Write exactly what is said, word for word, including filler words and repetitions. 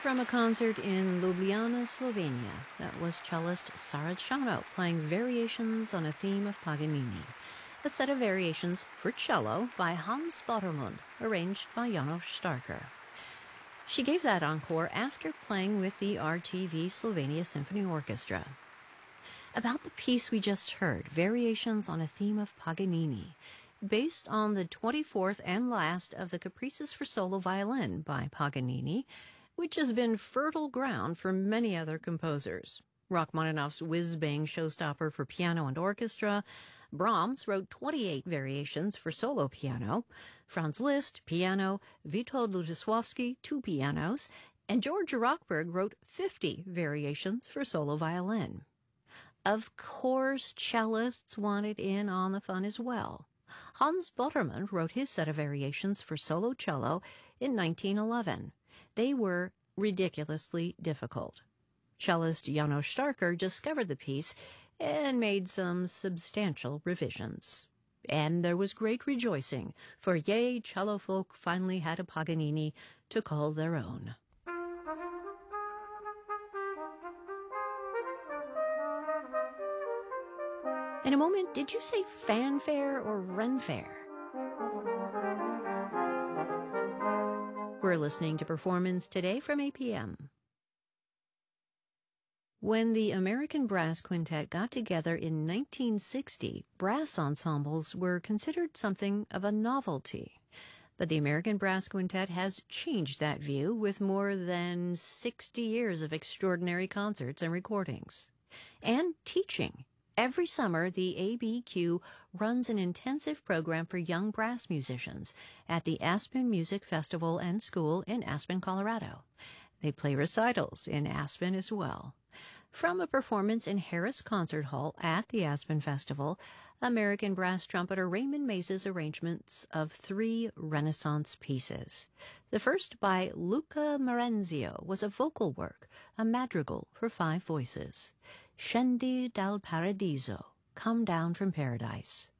from a concert in Ljubljana, Slovenia. That was cellist Sara Chano playing variations on a theme of Paganini, a set of variations for cello by Hans Bottermund, arranged by János Starker. She gave that encore after playing with the R T V Slovenia Symphony Orchestra. About the piece we just heard, Variations on a Theme of Paganini, based on the twenty-fourth and last of the Caprices for Solo Violin by Paganini, which has been fertile ground for many other composers. Rachmaninoff's whiz-bang showstopper for piano and orchestra, Brahms wrote twenty-eight variations for solo piano, Franz Liszt, piano, Witold Lutoslawski, two pianos, and George Rochberg wrote fifty variations for solo violin. Of course, cellists wanted in on the fun as well. Hans Bottermund wrote his set of variations for solo cello in nineteen eleven. They were ridiculously difficult. Cellist János Starker discovered the piece and made some substantial revisions. And there was great rejoicing, for yea, cello folk finally had a Paganini to call their own. In a moment, did you say fanfare or renfare? We're listening to Performance Today from A P M. When the American Brass Quintet got together in nineteen sixty, brass ensembles were considered something of a novelty. But the American Brass Quintet has changed that view with more than sixty years of extraordinary concerts and recordings. And teaching. Every summer, the A B Q runs an intensive program for young brass musicians at the Aspen Music Festival and School in Aspen, Colorado. They play recitals in Aspen as well. From a performance in Harris Concert Hall at the Aspen Festival, American brass trumpeter Raymond Mays' arrangements of three Renaissance pieces. The first, by Luca Marenzio, was a vocal work, a madrigal for five voices. Scendi dal Paradiso, Come Down from Paradise.